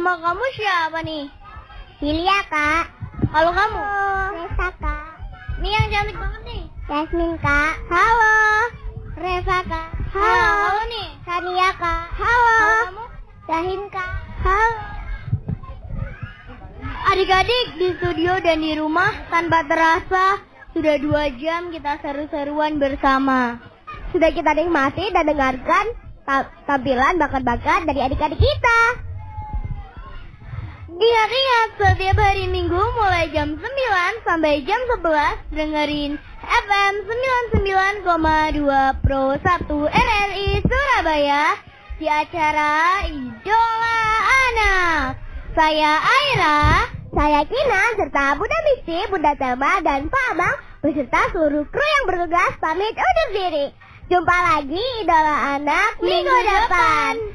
Nama kamu siapa nih? Hilya, Kak. Kalau kamu? Resa, Kak. Ini yang cantik banget nih. Yasmin, Kak. Halo. Resa, Kak. Halo nih. Sania, Kak. Halo. Kamu? Dahin, Kak. Halo. Adik-adik di studio dan di rumah, tanpa terasa sudah 2 jam kita seru-seruan bersama. Sudah kita nikmati dan dengarkan tampilan bakat-bakat dari adik-adik kita. Ingat-ingat, setiap hari Minggu mulai jam 9 sampai jam 11 dengerin FM 99,2 Pro 1 RRI Surabaya di acara Idola Anak. Saya Aira, Saya Kina, serta Bunda Misti, Bunda Thelma, dan Pak Abang beserta seluruh kru yang bertugas pamit undur diri. Jumpa lagi Idola Anak minggu depan.